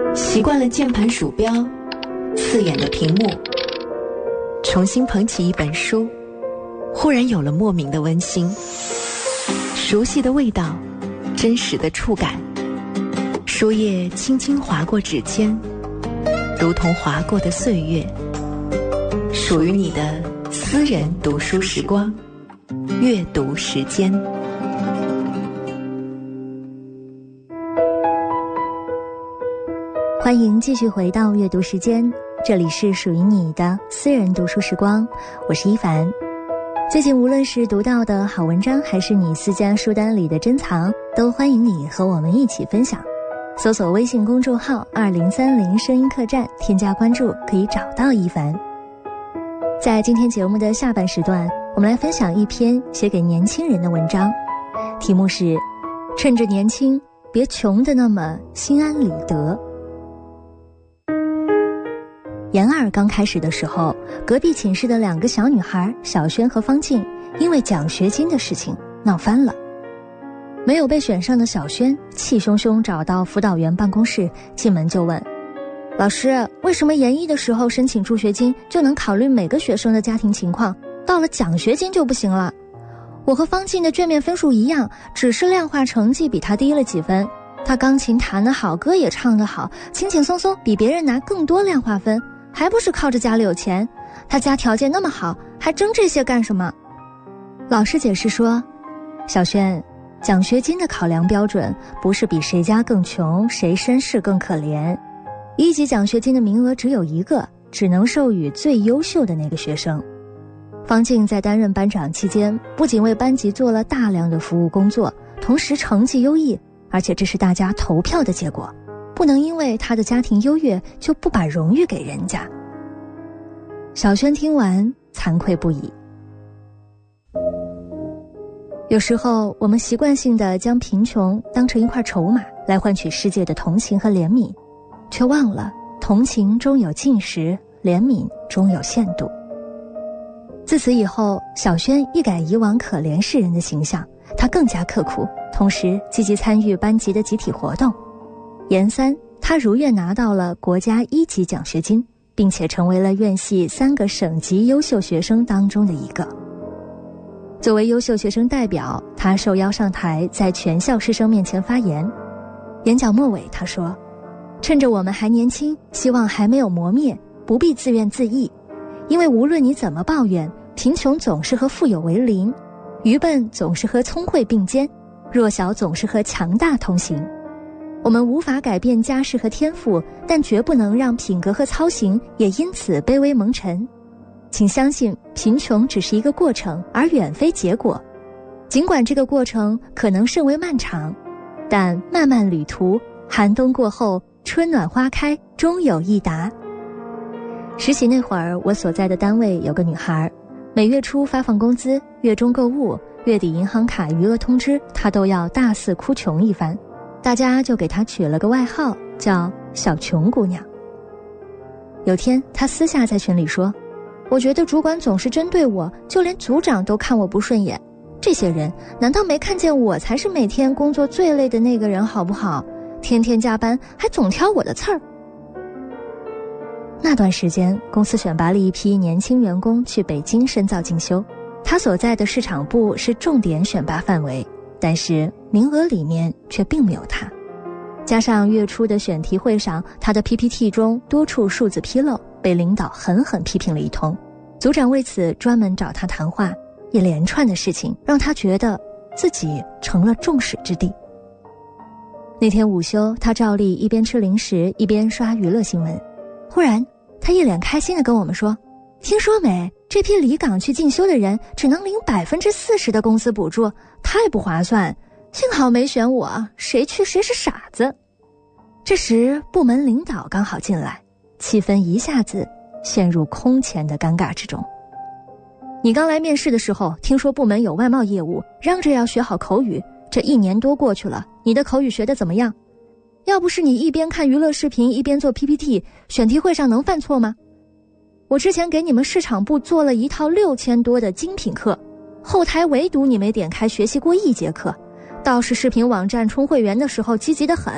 习惯了键盘鼠标，刺眼的屏幕，重新捧起一本书，忽然有了莫名的温馨，熟悉的味道，真实的触感，书页轻轻划过指尖，如同划过的岁月，属于你的私人读书时光，阅读时间。 欢迎继续回到阅读时间，这里是属于你的私人读书时光，我是一凡。最近无论是读到的好文章，还是你私家书单里的珍藏，都欢迎你和我们一起分享。搜索微信公众号2030声音客栈，添加关注可以找到一凡。在今天节目的下半时段，我们来分享一篇写给年轻人的文章，题目是趁着年轻别穷得那么心安理得。研二刚开始的时候，隔壁寝室的2个小女孩小轩和方静因为奖学金的事情闹翻了。没有被选上的小轩气汹汹找到辅导员办公室，进门就问：老师，为什么研一的时候申请助学金就能考虑每个学生的家庭情况，到了奖学金就不行了？我和方静的卷面分数一样，只是量化成绩比她低了几分，她钢琴弹得好，歌也唱得好，轻轻松松比别人拿更多量化分，还不是靠着家里有钱？他家条件那么好，还争这些干什么？老师解释说，小轩，奖学金的考量标准不是比谁家更穷，谁身世更可怜。1级奖学金的名额只有1个，只能授予最优秀的那个学生。方静在担任班长期间，不仅为班级做了大量的服务工作，同时成绩优异，而且这是大家投票的结果，不能因为他的家庭优越就不把荣誉给人家。小轩听完惭愧不已。有时候我们习惯性地将贫穷当成一块筹码来换取世界的同情和怜悯，却忘了同情终有尽时，怜悯终有限度。自此以后，小轩一改以往可怜世人的形象，他更加刻苦，同时积极参与班级的集体活动。研3，他如愿拿到了国家1级奖学金，并且成为了院系3个省级优秀学生当中的一个。作为优秀学生代表，他受邀上台，在全校师生面前发言。演讲末尾他说，趁着我们还年轻，希望还没有磨灭，不必自怨自艾，因为无论你怎么抱怨，贫穷总是和富有为邻，愚笨总是和聪慧并肩，弱小总是和强大同行。我们无法改变家世和天赋，但绝不能让品格和操行也因此卑微蒙尘。请相信，贫穷只是一个过程，而远非结果。尽管这个过程可能甚为漫长，但漫漫旅途，寒冬过后，春暖花开，终有一达。实习那会儿，我所在的单位有个女孩，每月初发放工资，月中购物，月底银行卡余额通知，她都要大肆哭穷一番。大家就给她取了个外号，叫小穷姑娘。有天她私下在群里说，我觉得主管总是针对我，就连组长都看我不顺眼，这些人难道没看见我才是每天工作最累的那个人好不好？天天加班还总挑我的刺儿。那段时间，公司选拔了一批年轻员工去北京深造进修，他所在的市场部是重点选拔范围，但是名额里面却并没有他。加上月初的选题会上，他的 PPT 中多处数字纰漏，被领导狠狠批评了一通。组长为此专门找他谈话，一连串的事情让他觉得自己成了众矢之的。那天午休，他照例一边吃零食一边刷娱乐新闻，忽然他一脸开心地跟我们说，听说没，这批离岗去进修的人只能领 40% 的工资补助，太不划算，幸好没选我，谁去谁是傻子。这时部门领导刚好进来，气氛一下子陷入空前的尴尬之中。你刚来面试的时候，听说部门有外贸业务，嚷着要学好口语，这1年多过去了，你的口语学得怎么样？要不是你一边看娱乐视频一边做 PPT， 选题会上能犯错吗？我之前给你们市场部做了一套6000多的精品课，后台唯独你没点开学习过1节课，倒是视频网站充会员的时候积极得很，